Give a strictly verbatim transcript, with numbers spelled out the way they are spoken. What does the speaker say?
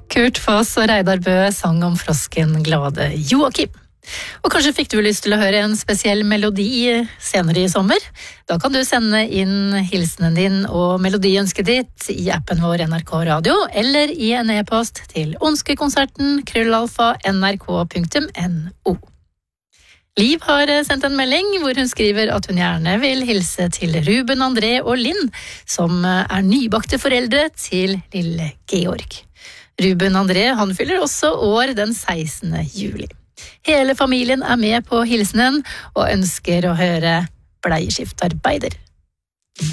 Kurt Foss og Reidar Bø sang om frosken glade Joakim. Og kanskje fikk du lyst til å høre en spesiell melodi senere i sommer? Da kan du sende inn hilsenen din og melodiønsket ditt i appen vår N R K Radio, eller i en e-post til onskekonserten krøllalfa nrk punktum no. Liv har sendt en melding hvor hun skriver at hun gjerne vil hilse til Ruben, André og Linn, som er nybakte foreldre til lille Georg. Ruben André, han fyller også år den sekstende juli. Hele familien er med på hilsenen og ønsker å høre Bleieskiftarbeiter.